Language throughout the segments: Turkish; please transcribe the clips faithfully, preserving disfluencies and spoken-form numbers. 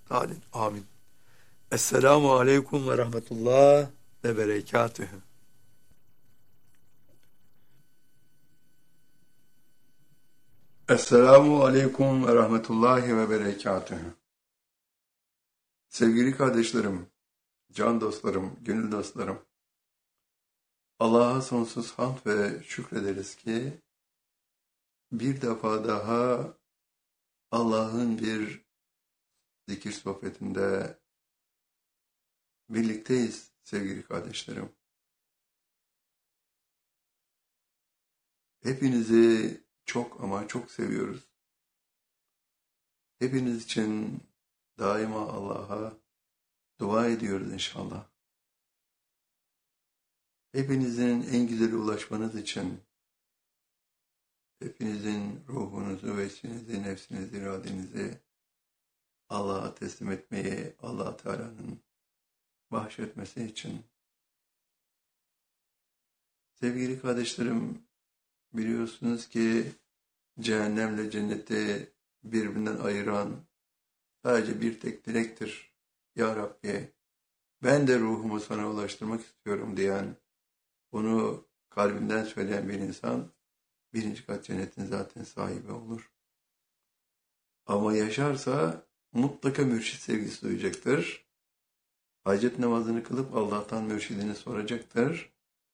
talin. Amin. Esselamu aleyküm ve rahmetullah ve berekatühü. Esselamu aleyküm ve rahmetullahi ve berekatühü. Sevgili kardeşlerim, can dostlarım, gönül dostlarım, Allah'a sonsuz hamd ve şükrederiz ki bir defa daha Allah'ın bir zikir sohbetinde birlikteyiz sevgili kardeşlerim. Hepinizi çok ama çok seviyoruz. Hepiniz için daima Allah'a dua ediyoruz inşallah. Hepinizin en güzeli ulaşmanız için, hepinizin ruhunuzu ve içinizi, nefsinizi, iradenizi Allah'a teslim etmeyi, Allah Teala'nın bahşetmesi için. Sevgili kardeşlerim, biliyorsunuz ki cehennemle cenneti birbirinden ayıran sadece bir tek dilektir. Ya Rabbi, ben de ruhumu sana ulaştırmak istiyorum diyen, bunu kalbinden söyleyen bir insan, birinci kat cennetin zaten sahibi olur. Ama yaşarsa mutlaka mürşit sevgisi duyacaktır. Hacet namazını kılıp Allah'tan mürşidini soracaktır.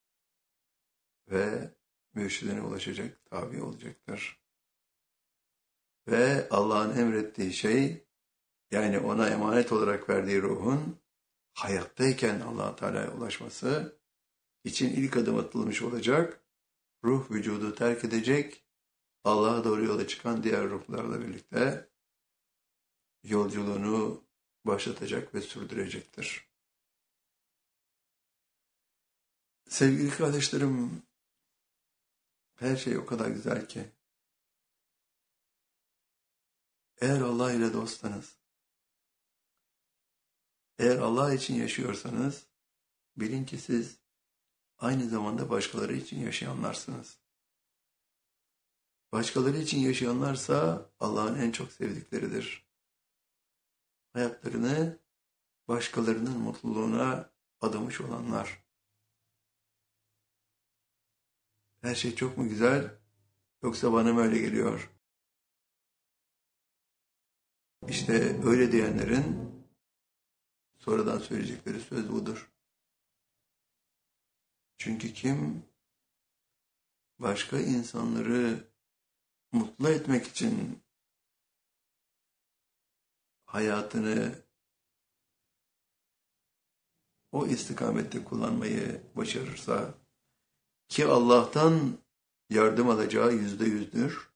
Ve mürşidine ulaşacak, tabi olacaktır. Ve Allah'ın emrettiği şey, yani ona emanet olarak verdiği ruhun hayattayken Allah Teala'ya ulaşması için ilk adım atılmış olacak. Ruh vücudu terk edecek, Allah'a doğru yola çıkan diğer ruhlarla birlikte yolculuğunu başlatacak ve sürdürecektir. Sevgili kardeşlerim, her şey o kadar güzel ki, eğer Allah ile dostsanız, eğer Allah için yaşıyorsanız, bilin ki siz aynı zamanda başkaları için yaşayanlarsınız. Başkaları için yaşayanlarsa Allah'ın en çok sevdikleridir. Hayatlarını başkalarının mutluluğuna adamış olanlar. Her şey çok mu güzel, yoksa bana mı öyle geliyor? İşte öyle diyenlerin sonradan söyleyecekleri söz budur. Çünkü kim başka insanları mutlu etmek için hayatını o istikamette kullanmayı başarırsa, ki Allah'tan yardım alacağı yüzde yüzdür,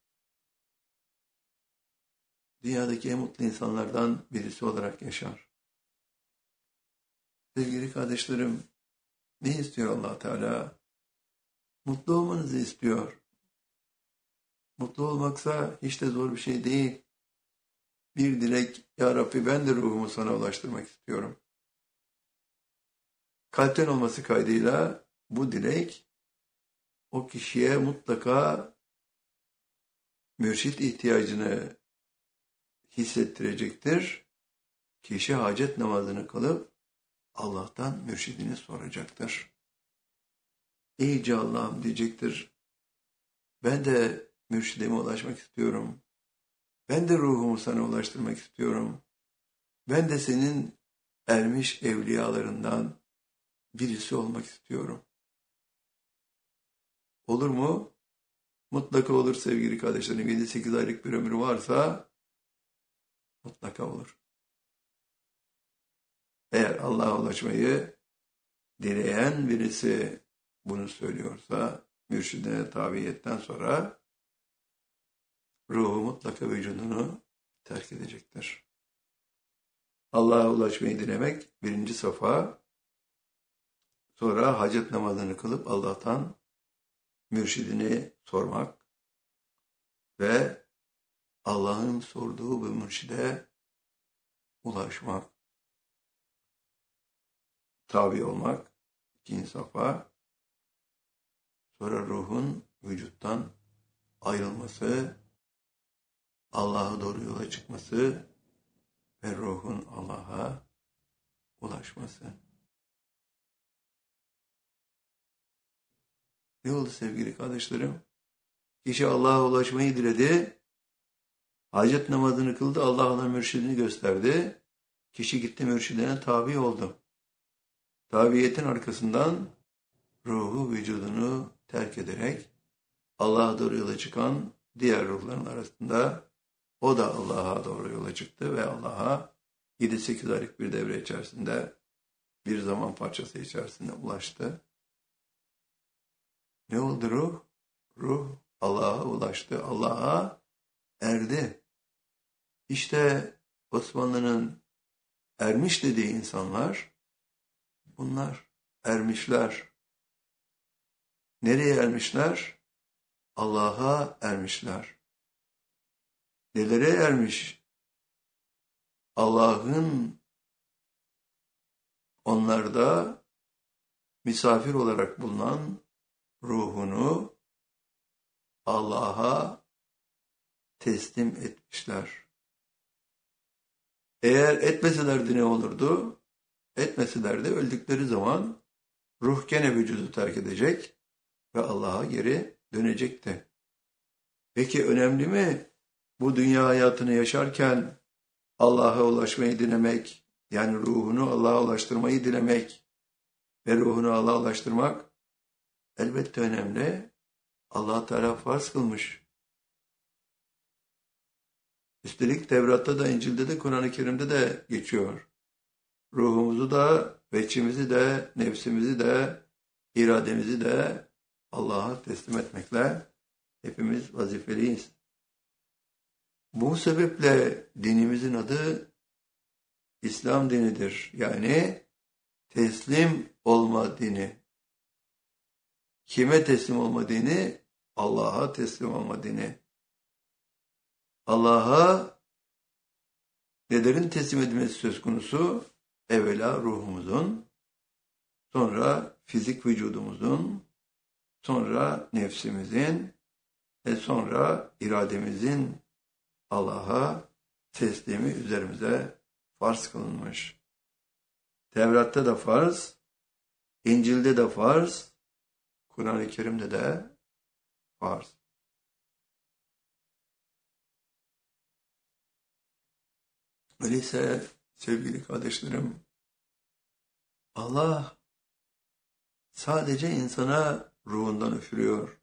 dünyadaki en mutlu insanlardan birisi olarak yaşar. Sevgili kardeşlerim, ne istiyor Allah Teala? Mutlu olmanızı istiyor. Mutlu olmaksa hiç de zor bir şey değil. Bir dilek, Ya Rabbi ben de ruhumu sana ulaştırmak istiyorum. Kalpten olması kaydıyla bu dilek o kişiye mutlaka mürşit ihtiyacını hissettirecektir. Kişi hacet namazını kılıp Allah'tan mürşidini soracaktır. Ey Yüce Allah'ım diyecektir. Ben de mürşidime ulaşmak istiyorum. Ben de ruhumu sana ulaştırmak istiyorum. Ben de senin ermiş evliyalarından birisi olmak istiyorum. Olur mu? Mutlaka olur sevgili kardeşlerim. yedi sekiz aylık bir ömrü varsa mutlaka olur. Eğer Allah'a ulaşmayı dileyen birisi bunu söylüyorsa, mürşidine tabiiyetten sonra ruhu mutlaka vücudunu terk edecektir. Allah'a ulaşmayı dilemek birinci safa, sonra hacet namazını kılıp Allah'tan mürşidini sormak ve Allah'ın sorduğu bu mürşide ulaşmak, tabi olmak ikinci safa, sonra ruhun vücuttan ayrılması, Allah'a doğru yola çıkması ve ruhun Allah'a ulaşması. Ne oldu sevgili kardeşlerim? Kişi Allah'a ulaşmayı diledi. Hacet namazını kıldı. Allah ona mürşidini gösterdi. Kişi gitti mürşidine tabi oldu. Tabiyetin arkasından ruhu vücudunu terk ederek Allah'a doğru yola çıkan diğer ruhların arasında o da Allah'a doğru yola çıktı ve Allah'a yedi sekiz aylık bir devre içerisinde bir zaman parçası içerisinde ulaştı. Ne oldu ruh? Ruh Allah'a ulaştı. Allah'a erdi. İşte Osmanlı'nın ermiş dediği insanlar bunlar. Ermişler. Nereye ermişler? Allah'a ermişler. Nelere ermiş? Allah'ın onlarda misafir olarak bulunan ruhunu Allah'a teslim etmişler. Eğer etmeselerdi ne olurdu? Etmeselerdi öldükleri zaman ruh gene vücudu terk edecek ve Allah'a geri dönecekti. Peki önemli mi? Bu dünya hayatını yaşarken Allah'a ulaşmayı dilemek, yani ruhunu Allah'a ulaştırmayı dilemek ve ruhunu Allah'a ulaştırmak elbette önemli. Allah Teala farz kılmış. Üstelik Tevrat'ta da, İncil'de de, Kur'an-ı Kerim'de de geçiyor. Ruhumuzu da, veçimizi de, nefsimizi de, irademizi de Allah'a teslim etmekle hepimiz vazifeliyiz. Bu sebeple dinimizin adı İslam dinidir. Yani teslim olma dini. Kime teslim olma dini? Allah'a teslim olma dini. Allah'a nelerin teslim edilmesi söz konusu? Evvela ruhumuzun, sonra fizik vücudumuzun, sonra nefsimizin ve sonra irademizin Allah'a teslimi üzerimize farz kılınmış. Tevrat'ta da farz, İncil'de de farz, Kur'an-ı Kerim'de de farz. Öyleyse sevgili kardeşlerim, Allah sadece insana ruhundan üfürüyor.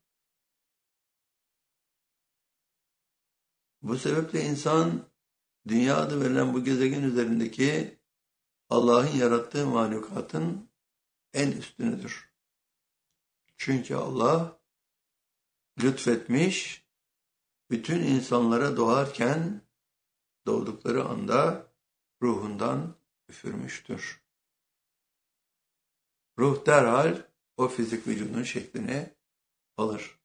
Bu sebeple insan dünya adı verilen bu gezegen üzerindeki Allah'ın yarattığı mahlukatın en üstünüdür. Çünkü Allah lütfetmiş, bütün insanlara doğarken doğdukları anda ruhundan üfürmüştür. Ruh derhal o fizik vücudun şeklini alır.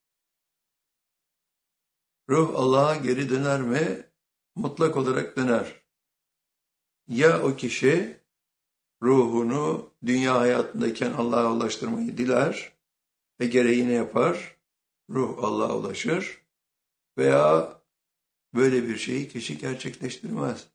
Ruh Allah'a geri döner mi? Mutlak olarak döner. Ya o kişi ruhunu dünya hayatındayken Allah'a ulaştırmayı diler ve gereğini yapar, ruh Allah'a ulaşır veya böyle bir şeyi kişi gerçekleştirmez.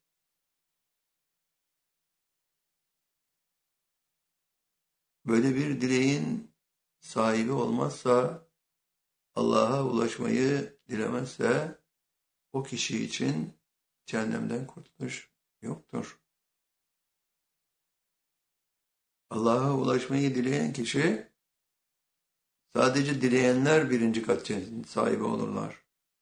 Böyle bir dileğin sahibi olmazsa, Allah'a ulaşmayı dilemezse, o kişi için cehennemden kurtuluş yoktur. Allah'a ulaşmayı dileyen kişi, sadece dileyenler birinci kat cennetin sahibi olurlar.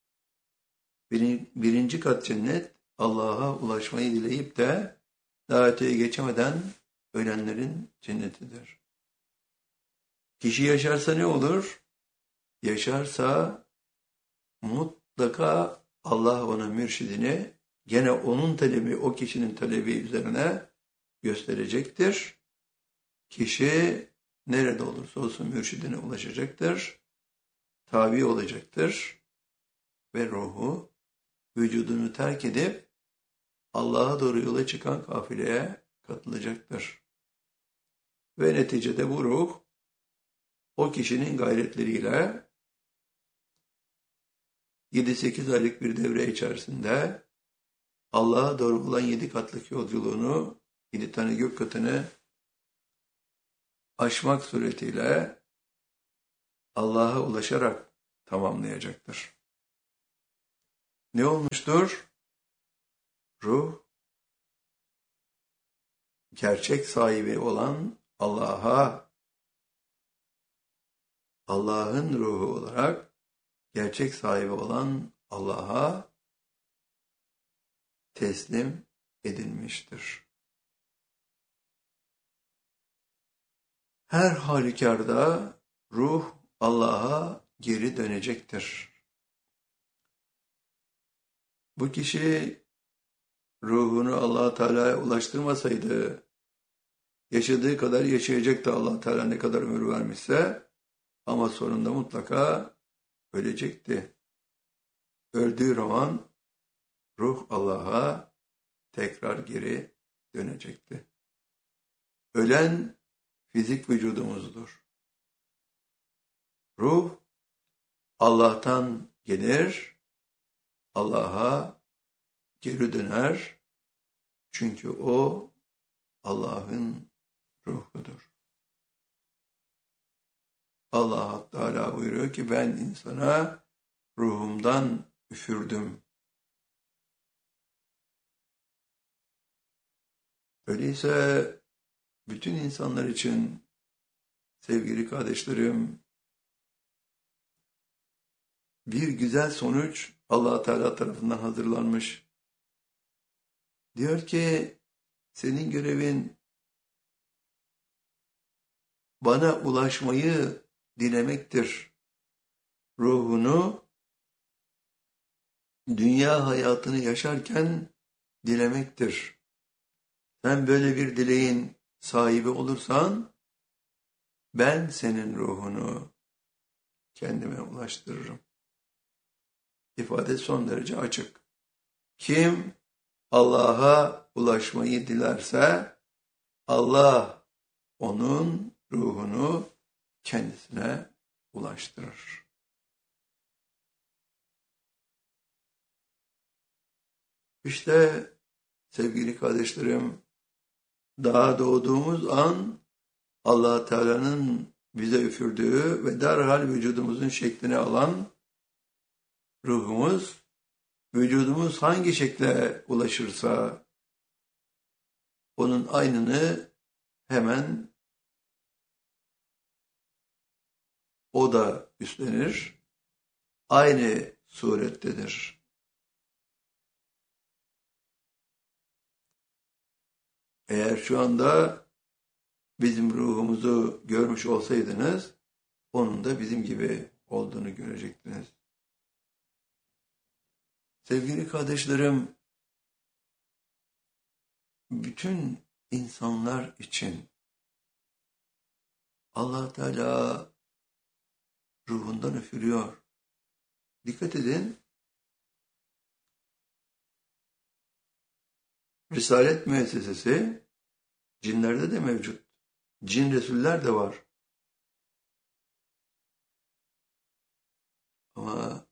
Birinci kat cennet, Allah'a ulaşmayı dileyip de daha öteye geçemeden ölenlerin cennetidir. Kişi yaşarsa ne olur? Yaşarsa mutlaka Allah ona mürşidini gene onun talebi, o kişinin talebi üzerine gösterecektir. Kişi nerede olursa olsun mürşidine ulaşacaktır, tabi olacaktır ve ruhu vücudunu terk edip Allah'a doğru yola çıkan kafileye katılacaktır. Ve neticede bu ruh o kişinin gayretleriyle yedi sekiz aylık bir devre içerisinde Allah'a doğru olan yedi katlık yolculuğunu, yedi tane gök katını aşmak suretiyle Allah'a ulaşarak tamamlayacaktır. Ne olmuştur? Ruh, gerçek sahibi olan Allah'a, Allah'ın ruhu olarak gerçek sahibi olan Allah'a teslim edilmiştir. Her halükarda ruh Allah'a geri dönecektir. Bu kişi ruhunu Allah Teala'ya ulaştırmasaydı, yaşadığı kadar yaşayacaktı Allah Teala ne kadar ömür vermişse, ama sonunda mutlaka ölecekti. Öldüğü zaman ruh Allah'a tekrar geri dönecekti. Ölen fizik vücudumuzdur. Ruh Allah'tan gelir, Allah'a geri döner. Çünkü o Allah'ın ruhudur. Allah Teala buyuruyor ki ben insana ruhumdan üfürdüm. Öyleyse bütün insanlar için sevgili kardeşlerim, bir güzel sonuç Allah Teala tarafından hazırlanmış. Diyor ki senin görevin bana ulaşmayı dilemektir. Ruhunu dünya hayatını yaşarken dilemektir. Sen böyle bir dileğin sahibi olursan ben senin ruhunu kendime ulaştırırım. İfade son derece açık. Kim Allah'a ulaşmayı dilerse Allah onun ruhunu kendisine ulaştırır. İşte sevgili kardeşlerim, daha doğduğumuz an Allah Teala'nın bize üfürdüğü ve derhal vücudumuzun şeklini alan ruhumuz, vücudumuz hangi şekle ulaşırsa onun aynını hemen o da üstlenir, aynı surettedir. Eğer şu anda bizim ruhumuzu görmüş olsaydınız, onun da bizim gibi olduğunu görecektiniz. Sevgili kardeşlerim, bütün insanlar için Allah Teala ruhundan üfürüyor. Dikkat edin, Risalet müessesesi cinlerde de mevcut. Cin resuller de var. Ama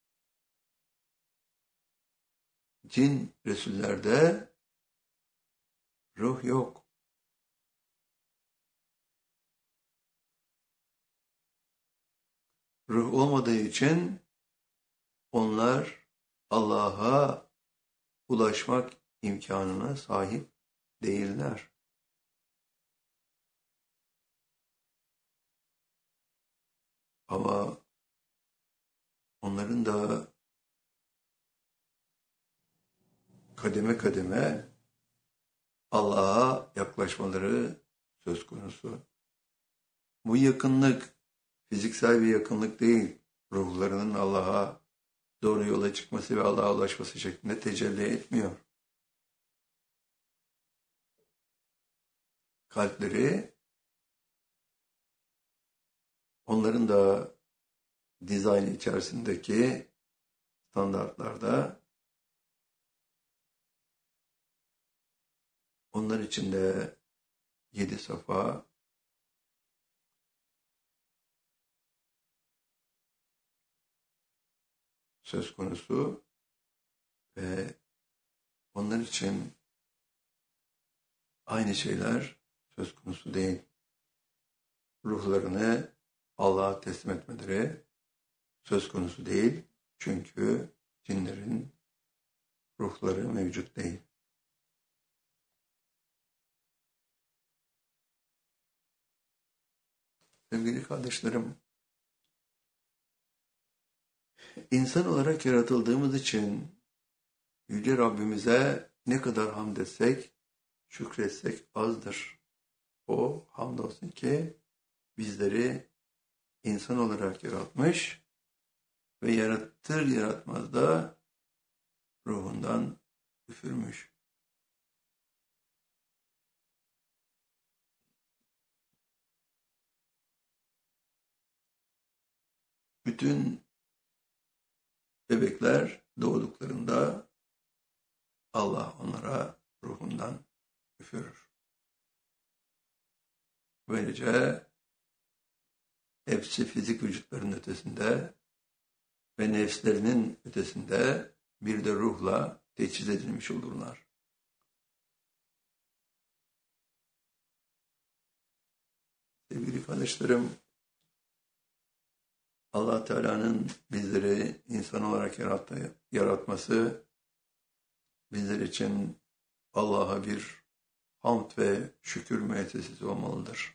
cin resullerde ruh yok. Ruh olmadığı için onlar Allah'a ulaşmak imkanına sahip değiller. Ama onların da kademe kademe Allah'a yaklaşmaları söz konusu. Bu yakınlık fiziksel bir yakınlık değil, ruhlarının Allah'a doğru yola çıkması ve Allah'a ulaşması şeklinde tecelli etmiyor. Kalpleri onların da dizayn içerisindeki standartlarda onlar için de yedi safa söz konusu ve onlar için aynı şeyler söz konusu değil. Ruhlarını Allah'a teslim etmeleri söz konusu değil. Çünkü cinlerin ruhları mevcut değil. Sevgili kardeşlerim, insan olarak yaratıldığımız için Yüce Rabbimize ne kadar hamd etsek, şükretsek azdır. O hamdolsun ki bizleri insan olarak yaratmış ve yaratır yaratmaz da ruhundan üfürmüş. Bütün bebekler doğduklarında Allah onlara ruhundan üfürür. Böylece hepsi fizik vücutlarının ötesinde ve nefslerinin ötesinde bir de ruhla teçhiz edilmiş olurlar. Sevgili kardeşlerim, Allah Teala'nın bizleri insan olarak yarattı, yaratması bizler için Allah'a bir hamd ve şükür müessesesi olmalıdır.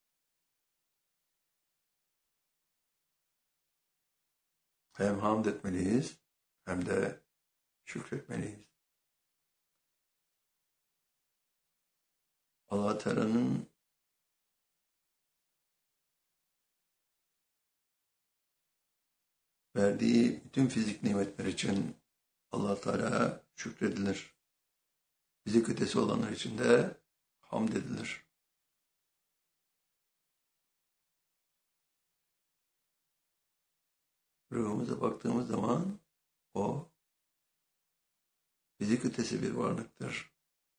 Hem hamd etmeliyiz hem de şükretmeliyiz. Allah Teala'nın verdiği bütün fizik nimetler için Allah Teala'ya şükredilir. Fizik ötesi olanlar için de hamd edilir. Ruhumuza baktığımız zaman o fizik ötesi bir varlıktır.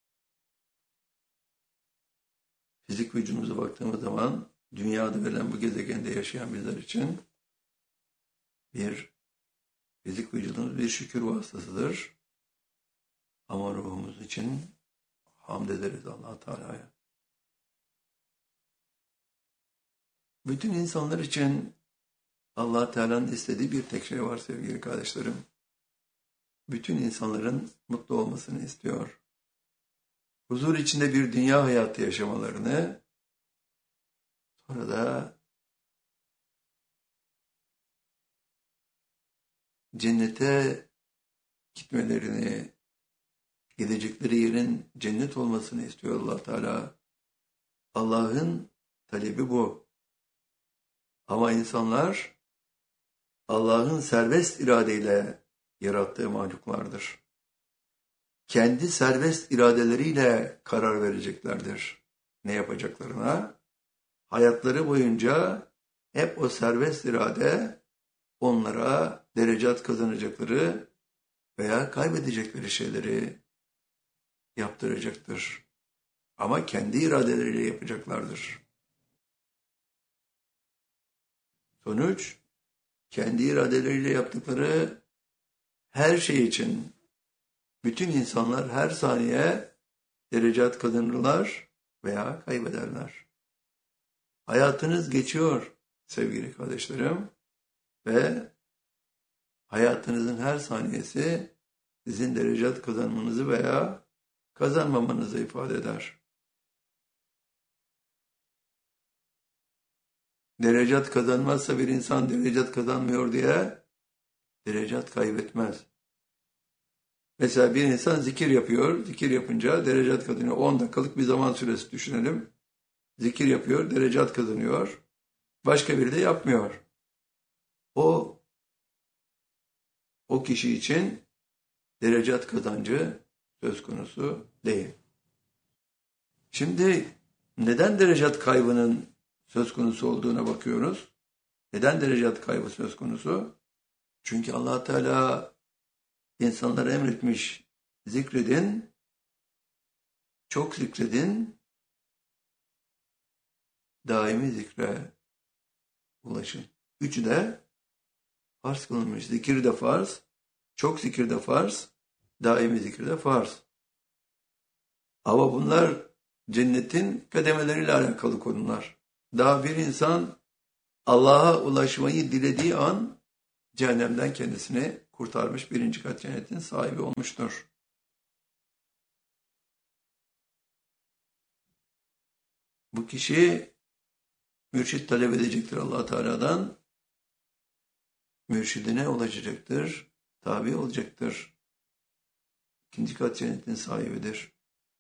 Fizik vücudumuza baktığımız zaman dünyada verilen bu gezegende yaşayan bizler için bir fizik vücudumuz bir şükür vasıtasıdır. Ama ruhumuz için hamd ederiz Allah Teala'ya. Bütün insanlar için Allah Teala'nın istediği bir tek şey var sevgili kardeşlerim. Bütün insanların mutlu olmasını istiyor. Huzur içinde bir dünya hayatı yaşamalarını, sonra da cennete gitmelerini, gidecekleri yerin cennet olmasını istiyor Allah Teala. Allah'ın talebi bu. Ama insanlar Allah'ın serbest iradeyle yarattığı mahluklardır. Kendi serbest iradeleriyle karar vereceklerdir ne yapacaklarına. Hayatları boyunca hep o serbest irade onlara derecat kazanacakları veya kaybedecekleri şeyleri yaptıracaktır. Ama kendi iradeleriyle yapacaklardır. Sonuç, kendi iradeleriyle yaptıkları her şey için bütün insanlar her saniye derecat kazanırlar veya kaybederler. Hayatınız geçiyor sevgili kardeşlerim ve hayatınızın her saniyesi sizin derecat kazanmanızı veya kazanmamanızı ifade eder. Derecat kazanmazsa bir insan derecat kazanmıyor diye derecat kaybetmez. Mesela bir insan zikir yapıyor, zikir yapınca derecat kazanıyor. on dakikalık bir zaman süresi düşünelim. Zikir yapıyor, derecat kazanıyor. Başka biri de yapmıyor. O, o kişi için derecat kazancı söz konusu değil. Şimdi neden derecat kaybının söz konusu olduğuna bakıyoruz. Neden derecat kaybı söz konusu? Çünkü Allah Teala insanlara emretmiş, zikredin, çok zikredin, daimi zikre ulaşın. Üçü de farz kılınmış. Zikir de farz, çok zikir de farz, daimi zikir de farz. Ama bunlar cennetin kademeleriyle alakalı konular. Daha bir insan Allah'a ulaşmayı dilediği an cehennemden kendisini kurtarmış, birinci kat cennetin sahibi olmuştur. Bu kişi mürşit talep edecektir Allah Teala'dan. Mürşidine ulaşacaktır, tabi olacaktır. İkinci kat cennetin sahibidir.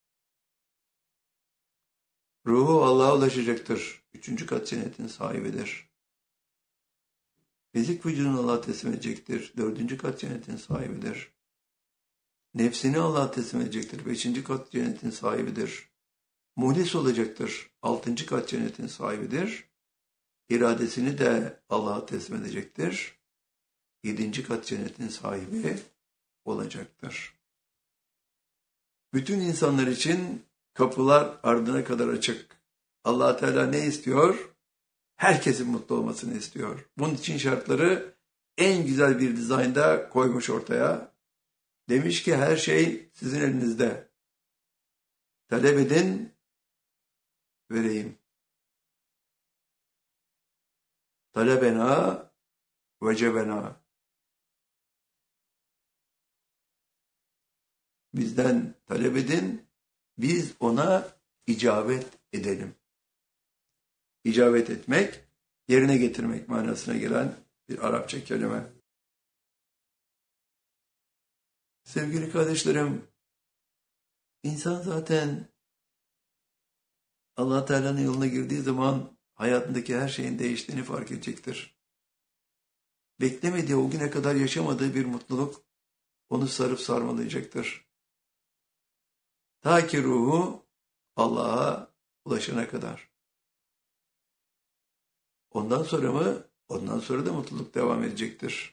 Ruhu Allah'a ulaşacaktır. Üçüncü kat cennetin sahibidir. Fizik vücudunu Allah'a teslim edecektir. Dördüncü kat cennetin sahibidir. Nefsini Allah'a teslim edecektir. Beşinci kat cennetin sahibidir. Muhlis olacaktır. Altıncı kat cennetin sahibidir. İradesini de Allah'a teslim edecektir. Yedinci kat cennetin sahibi olacaktır. Bütün insanlar için kapılar ardına kadar açık. Allah Teala ne istiyor? Herkesin mutlu olmasını istiyor. Bunun için şartları en güzel bir dizaynda koymuş ortaya. Demiş ki her şey sizin elinizde. Talep edin, vereyim. Talebena vecebena. Bizden talep edin, biz ona icabet edelim. İcabet etmek, yerine getirmek manasına gelen bir Arapça kelime. Sevgili kardeşlerim, insan zaten Allah Teala'nın yoluna girdiği zaman hayatındaki her şeyin değiştiğini fark edecektir. Beklemediği, o güne kadar yaşamadığı bir mutluluk onu sarıp sarmalayacaktır. Ta ki ruhu Allah'a ulaşana kadar. Ondan sonra mı? Ondan sonra da mutluluk devam edecektir.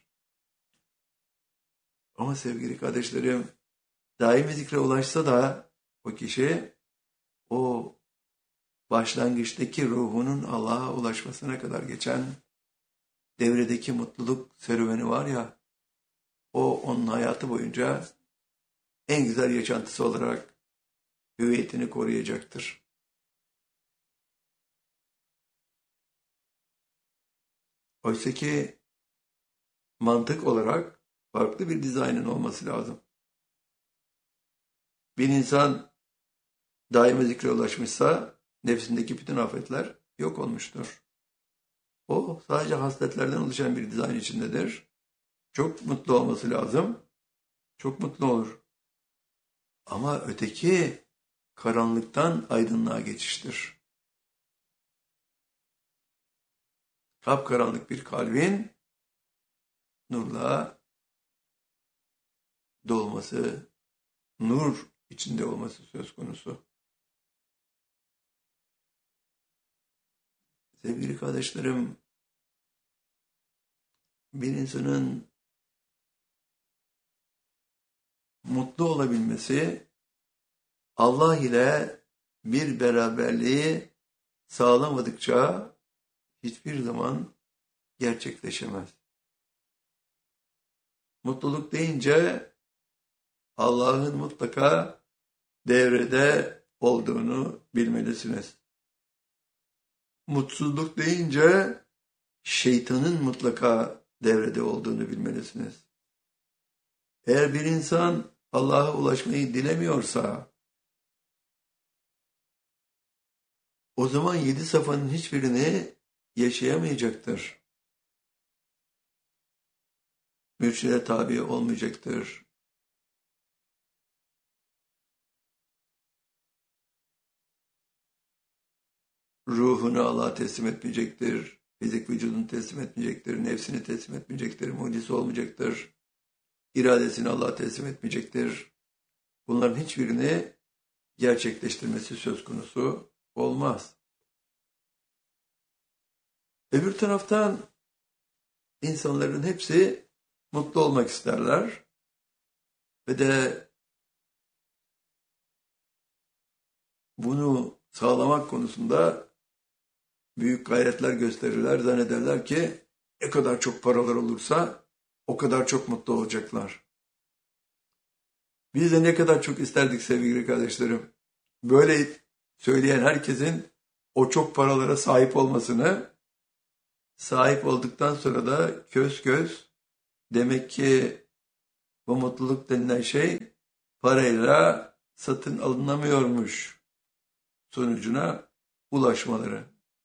Ama sevgili kardeşlerim, daimi zikre ulaşsa da o kişi o başlangıçtaki ruhunun Allah'a ulaşmasına kadar geçen devredeki mutluluk serüveni var ya, o onun hayatı boyunca en güzel yaşantısı olarak hüviyetini koruyacaktır. Oysa ki mantık olarak farklı bir dizaynın olması lazım. Bir insan daima zikre ulaşmışsa nefsindeki bütün afetler yok olmuştur. O sadece hasletlerden oluşan bir dizayn içindedir. Çok mutlu olması lazım. Çok mutlu olur. Ama öteki karanlıktan aydınlığa geçiştir. Kapkaranlık bir kalbin nurla dolması, nur içinde olması söz konusu. Sevgili kardeşlerim, bir insanın mutlu olabilmesi, Allah ile bir beraberliği sağlamadıkça hiçbir zaman gerçekleşemez. Mutluluk deyince Allah'ın mutlaka devrede olduğunu bilmelisiniz. Mutsuzluk deyince şeytanın mutlaka devrede olduğunu bilmelisiniz. Eğer bir insan Allah'a ulaşmayı dilemiyorsa, o zaman yedi safhanın hiçbirini yaşayamayacaktır. Mürşide tabi olmayacaktır. Ruhunu Allah'a teslim etmeyecektir. Fizik vücudunu teslim etmeyecektir. Nefsini teslim etmeyecektir. Mucizesi olmayacaktır. İradesini Allah'a teslim etmeyecektir. Bunların hiçbirini gerçekleştirmesi söz konusu olmaz. Öbür taraftan insanların hepsi mutlu olmak isterler ve de bunu sağlamak konusunda büyük gayretler gösterirler, zannederler ki ne kadar çok paralar olursa o kadar çok mutlu olacaklar. Biz de ne kadar çok isterdik sevgili kardeşlerim. böyle söyleyen herkesin o çok paralara sahip olmasını, sahip olduktan sonra da köz köz demek ki bu mutluluk denilen şey parayla satın alınamıyormuş sonucuna ulaşmaları.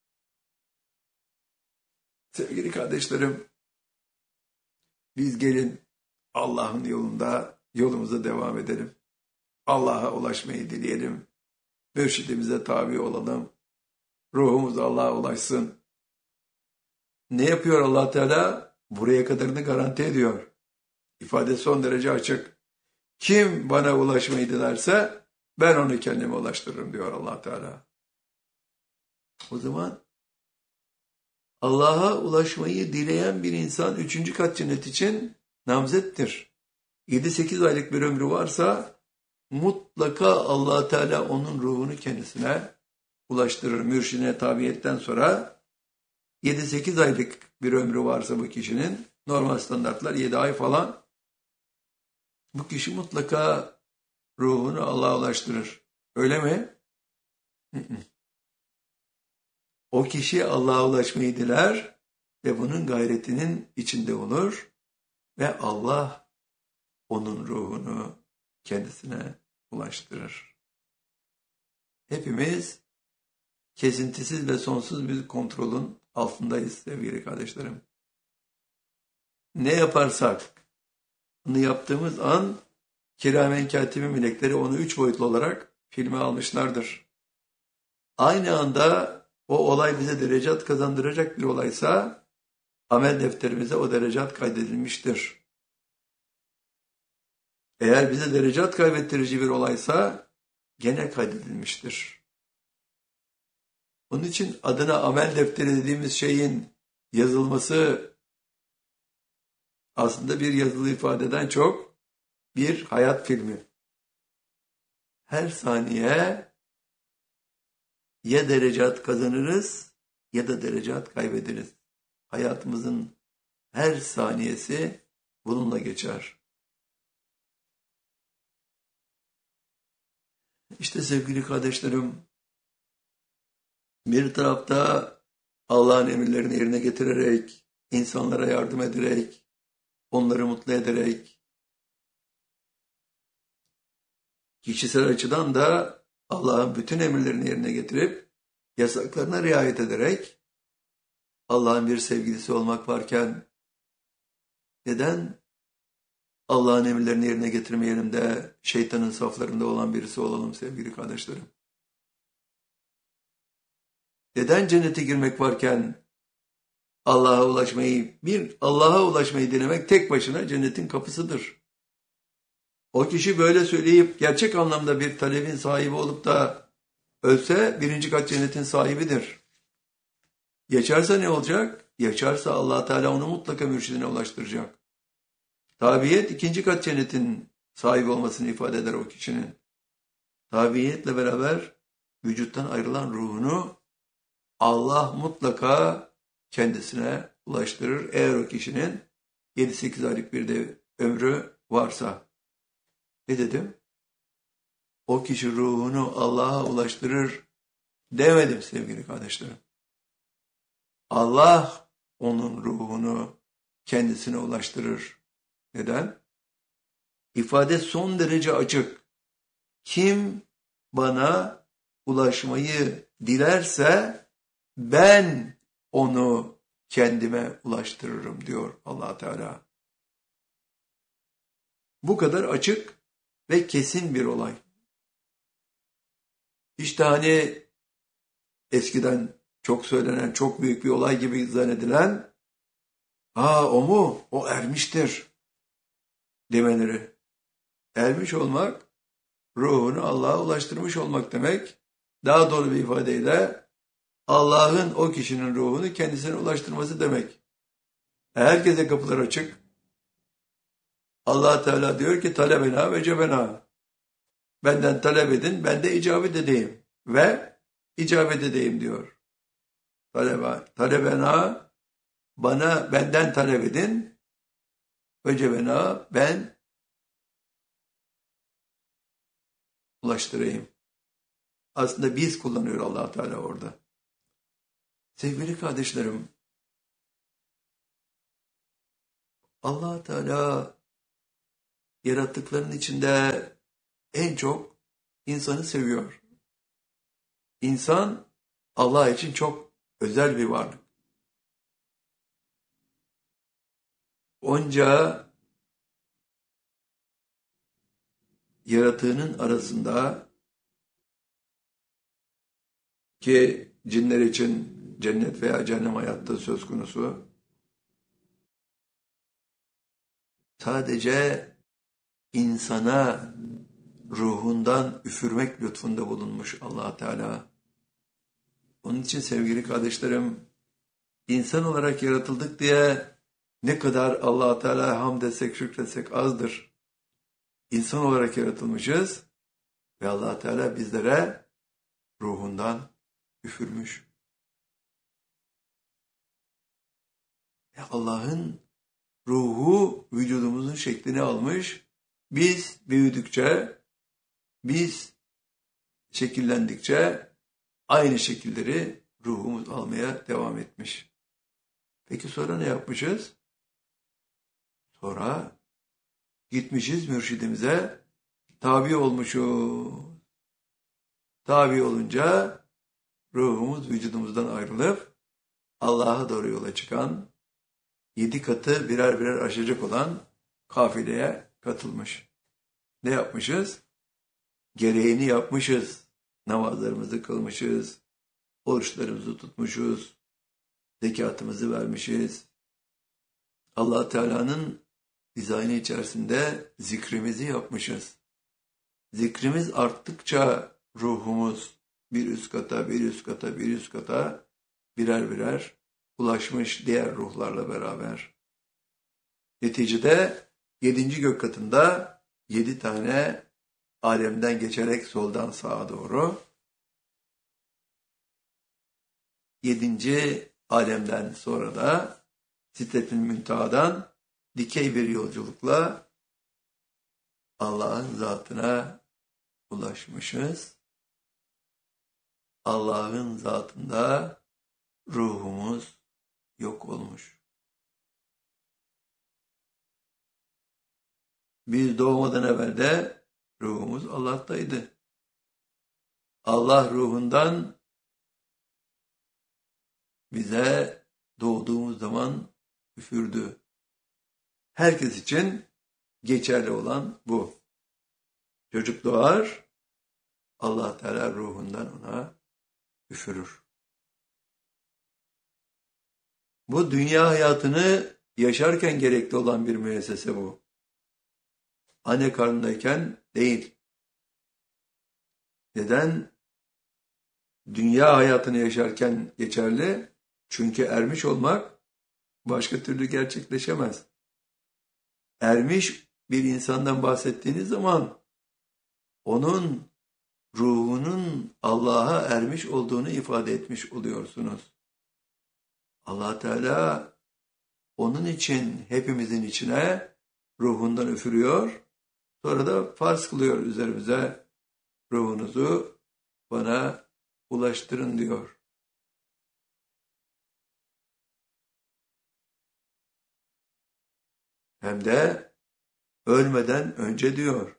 Sevgili kardeşlerim, biz gelin Allah'ın yolunda yolumuza devam edelim. Allah'a ulaşmayı dileyelim. Mürşidimize tabi olalım. Ruhumuz Allah'a ulaşsın. Ne yapıyor Allah Teala? Buraya kadarını garanti ediyor. İfade son derece açık. Kim bana ulaşmayı dilerse ben onu kendime ulaştırırım diyor Allah Teala. O zaman Allah'a ulaşmayı dileyen bir insan üçüncü kat cennet için namzettir. yedi sekiz aylık bir ömrü varsa mutlaka Allah Teala onun ruhunu kendisine ulaştırır. Mürşidine tabiyetten sonra yedi sekiz aylık bir ömrü varsa bu kişinin, normal standartlar yedi ay falan, bu kişi mutlaka ruhunu Allah'a ulaştırır. Öyle mi? O kişi Allah'a ulaşmayı diler ve bunun gayretinin içinde olur ve Allah onun ruhunu kendisine ulaştırır. Hepimiz kesintisiz ve sonsuz bir kontrolün altındayız sevgili kardeşlerim. Ne yaparsak bunu yaptığımız an kiramen katibi melekleri onu üç boyutlu olarak filme almışlardır. Aynı anda o olay bize derecat kazandıracak bir olaysa amel defterimize o derecat kaydedilmiştir. Eğer bize derecat kaybettirici bir olaysa gene kaydedilmiştir. Onun için adına amel defteri dediğimiz şeyin yazılması aslında bir yazılı ifadeden çok bir hayat filmi. Her saniye ya derecat kazanırız ya da derecat kaybederiz. Hayatımızın her saniyesi bununla geçer. İşte sevgili kardeşlerim, bir tarafta Allah'ın emirlerini yerine getirerek, insanlara yardım ederek, onları mutlu ederek, kişisel açıdan da Allah'ın bütün emirlerini yerine getirip, yasaklarına riayet ederek, Allah'ın bir sevgilisi olmak varken, neden Allah'ın emirlerini yerine getirmeyelim de şeytanın saflarında olan birisi olalım sevgili kardeşlerim? Neden cennete girmek varken Allah'a ulaşmayı, bir Allah'a ulaşmayı dilemek tek başına cennetin kapısıdır. O kişi böyle söyleyip gerçek anlamda bir talebin sahibi olup da ölse birinci kat cennetin sahibidir. Yaşarsa ne olacak? Yaşarsa Allah Teala onu mutlaka mürşidine ulaştıracak. Tabiyet ikinci kat cennetin sahibi olmasını ifade eder o kişinin. Tabiyetle beraber vücuttan ayrılan ruhunu Allah mutlaka kendisine ulaştırır. Eğer o kişinin yedi sekiz aylık bir de ömrü varsa. Ne dedim? O kişi ruhunu Allah'a ulaştırır demedim sevgili kardeşlerim. Allah onun ruhunu kendisine ulaştırır. Neden? İfade son derece açık. Kim bana ulaşmayı dilerse ben onu kendime ulaştırırım diyor Allah Teala. Bu kadar açık ve kesin bir olay. İşte hani eskiden çok söylenen, çok büyük bir olay gibi zannedilen, ''Aa o mu? O ermiştir.'' demeleri. Ermiş olmak, ruhunu Allah'a ulaştırmış olmak demek. Daha doğru bir ifadeyle Allah'ın o kişinin ruhunu kendisine ulaştırması demek. Herkese kapılar açık. Allah Teala diyor ki talebena ve cebena. Benden talep edin, ben de icabet edeyim. Ve icabet edeyim diyor. Taleba, talebena, bana benden talep edin. Ve cebena, ben ulaştırayım. aslında biz kullanıyor Allah Teala orada. Sevgili kardeşlerim, Allah Teala yarattıklarının içinde en çok insanı seviyor. İnsan Allah için çok özel bir varlık. Onca yaratığının arasında ki cinler için cennet veya cehennem hayatta söz konusu, sadece insana ruhundan üfürmek lütfunda bulunmuş Allah Teala. Onun için sevgili kardeşlerim, insan olarak yaratıldık diye ne kadar Allah Teala'ya hamd etsek, şükretsek azdır. İnsan olarak yaratılmışız ve Allah Teala bizlere ruhundan üfürmüş. Allah'ın ruhu vücudumuzun şeklini almış. Biz büyüdükçe, biz şekillendikçe aynı şekilleri ruhumuz almaya devam etmiş. Peki sonra ne yapmışız? Sonra gitmişiz mürşidimize, tabi olmuşuz. Tabi olunca ruhumuz vücudumuzdan ayrılıp Allah'a doğru yola çıkan, yedi katı birer birer aşacak olan kafileye katılmış. Ne yapmışız? Gereğini yapmışız. Namazlarımızı kılmışız. Oruçlarımızı tutmuşuz. Zekatımızı vermişiz. Allah Teala'nın dizaynı içerisinde zikrimizi yapmışız. Zikrimiz arttıkça ruhumuz bir üst kata, bir üst kata, bir üst kata birer birer ulaşmış diğer ruhlarla beraber. Neticede yedinci gök katında yedi tane alemden geçerek soldan sağa doğru, yedinci alemden sonra da Sidret-i Münteha'dan dikey bir yolculukla Allah'ın zatına ulaşmışız. Allah'ın zatında ruhumuz yok olmuş. Biz doğmadan evvel de ruhumuz Allah'taydı. Allah ruhundan bize doğduğumuz zaman üfürdü. Herkes için geçerli olan bu. Çocuk doğar, Allah Teala ruhundan ona üfürür. Bu dünya hayatını yaşarken gerekli olan bir müessese bu. Anne karnındayken değil. Neden? Dünya hayatını yaşarken geçerli. Çünkü ermiş olmak başka türlü gerçekleşemez. Ermiş bir insandan bahsettiğiniz zaman onun ruhunun Allah'a ermiş olduğunu ifade etmiş oluyorsunuz. Allah Teala onun için hepimizin içine ruhundan üfürüyor. Sonra da farz kılıyor üzerimize, ruhunuzu bana ulaştırın diyor. Hem de ölmeden önce diyor.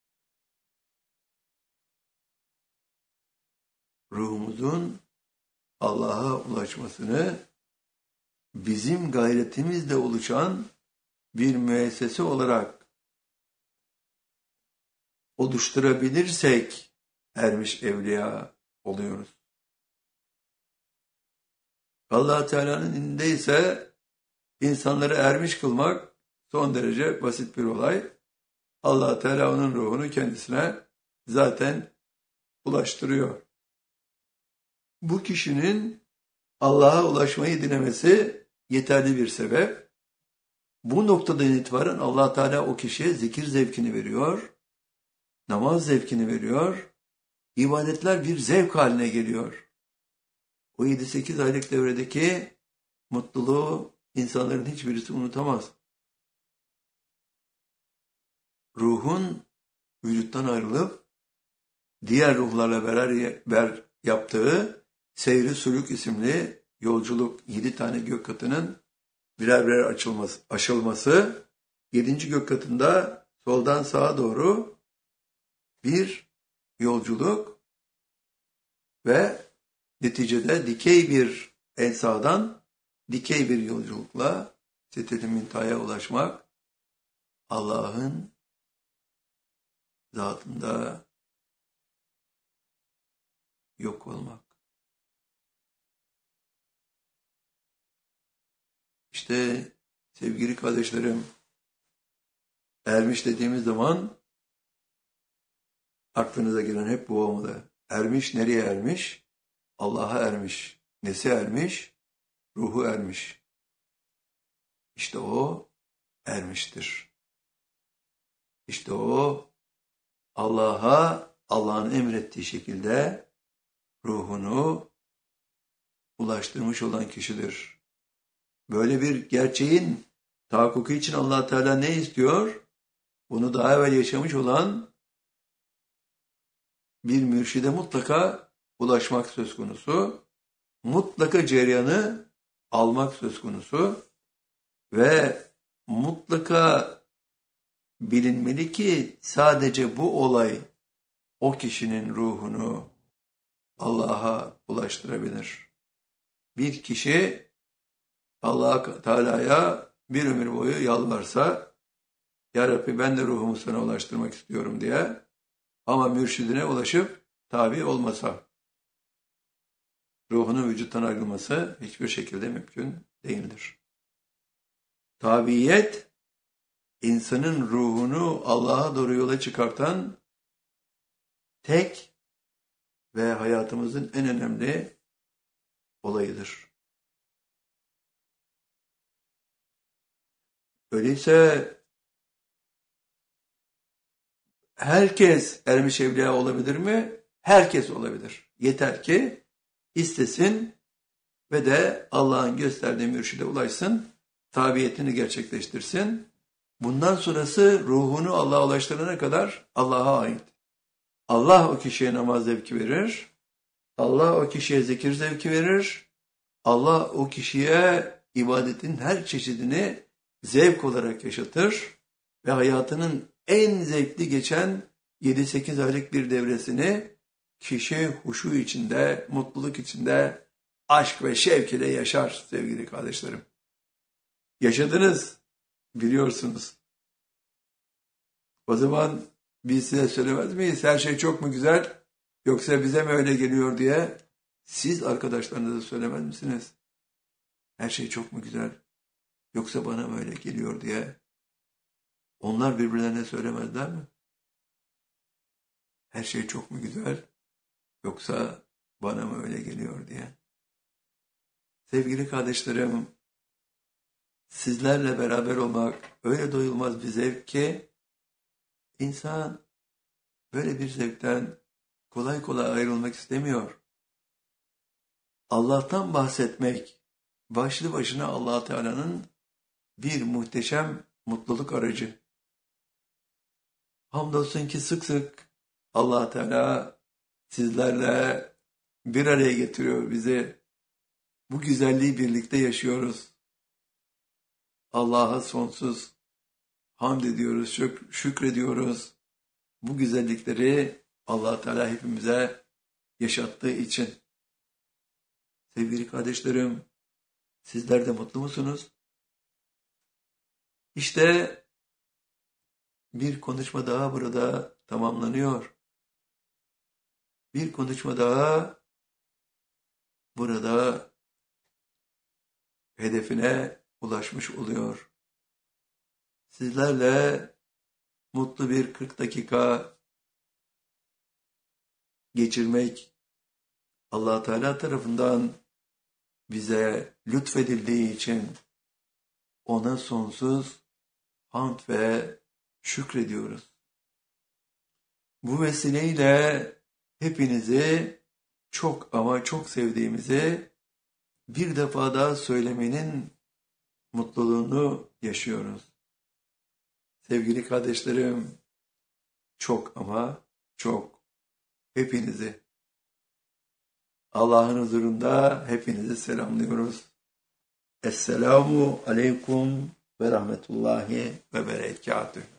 Ruhumuzun Allah'a ulaşmasını bizim gayretimizle oluşan bir müessese olarak oluşturabilirsek ermiş evliya oluyoruz. Allah Teala'nın indinde ise insanları ermiş kılmak son derece basit bir olay. Allah Teala onun ruhunu kendisine zaten ulaştırıyor. Bu kişinin Allah'a ulaşmayı dilemesi yeterli bir sebep. Bu noktadan itibaren Allah Teala o kişiye zikir zevkini veriyor, namaz zevkini veriyor, ibadetler bir zevk haline geliyor. O yedi sekiz aylık devredeki mutluluğu insanların hiçbirisi unutamaz. Ruhun vücuttan ayrılıp diğer ruhlarla beraber yaptığı Seyri Sülük isimli yolculuk, yedi tane gök katının birer birer açılması, aşılması, yedinci gök katında soldan sağa doğru bir yolculuk ve neticede dikey bir en sağdan dikey bir yolculukla Sidret-i Münteha'ya ulaşmak, Allah'ın zatında yok olmak. İşte sevgili kardeşlerim, ermiş dediğimiz zaman aklınıza gelen hep bu olmalı. Ermiş nereye ermiş? Allah'a ermiş. Nesi ermiş? Ruhu ermiş. İşte o ermiştir. İşte o Allah'a, Allah'ın emrettiği şekilde ruhunu ulaştırmış olan kişidir. Böyle bir gerçeğin tahakkuku için Allah Teala ne istiyor? Bunu daha evvel yaşamış olan bir mürşide mutlaka ulaşmak söz konusu. Mutlaka cereyanı almak söz konusu. Ve mutlaka bilinmeli ki sadece bu olay o kişinin ruhunu Allah'a ulaştırabilir. Bir kişi Allah Teala'ya bir ömür boyu yalvarsa, Ya Rabbi ben de ruhumu sana ulaştırmak istiyorum diye, ama mürşidine ulaşıp tabi olmasa, ruhunun vücuttan ayrılması hiçbir şekilde mümkün değildir. Tabiyet, insanın ruhunu Allah'a doğru yola çıkartan tek ve hayatımızın en önemli olayıdır. Öyleyse herkes ermiş evliya olabilir mi? Herkes olabilir. Yeter ki istesin ve de Allah'ın gösterdiği mürşide ulaşsın, tabiyetini gerçekleştirsin. Bundan sonrası ruhunu Allah'a ulaştırana kadar Allah'a ait. Allah o kişiye namaz zevki verir. Allah o kişiye zikir zevki verir. Allah o kişiye ibadetin her çeşidini zevk olarak yaşatır ve hayatının en zevkli geçen yedi sekiz aylık bir devresini kişi huşu içinde, mutluluk içinde, aşk ve şevk ile yaşar sevgili kardeşlerim. Yaşadınız, biliyorsunuz. O zaman biz size söylemez miyiz? Her şey çok mu güzel, yoksa bize mi öyle geliyor diye? Siz arkadaşlarınıza söylemez misiniz? Her şey çok mu güzel, yoksa bana mı öyle geliyor diye? Onlar birbirlerine söylemezler mi? Her şey çok mu güzel, yoksa bana mı öyle geliyor diye? Sevgili kardeşlerim, sizlerle beraber olmak öyle doyulmaz bir zevk ki, insan böyle bir zevkten kolay kolay ayrılmak istemiyor. Allah'tan bahsetmek başlı başına Allah Teala'nın bir muhteşem mutluluk aracı. Hamdolsun ki sık sık Allah Teala sizlerle bir araya getiriyor bizi. Bu güzelliği birlikte yaşıyoruz. Allah'a sonsuz hamd ediyoruz, şük şükrediyoruz. Bu güzellikleri Allah Teala hepimize yaşattığı için. Sevgili kardeşlerim, sizler de mutlu musunuz? İşte bir konuşma daha burada tamamlanıyor. Bir konuşma daha burada hedefine ulaşmış oluyor. Sizlerle mutlu bir kırk dakika geçirmek Allah Teala tarafından bize lütfedildiği için ona sonsuz hamd ve şükrediyoruz. Bu vesileyle hepinizi çok ama çok sevdiğimizi bir defa daha söylemenin mutluluğunu yaşıyoruz. Sevgili kardeşlerim, çok ama çok hepinizi Allah'ın huzurunda hepinizi selamlıyoruz. Esselamu aleyküm ve rahmetullahi ve berekatühü.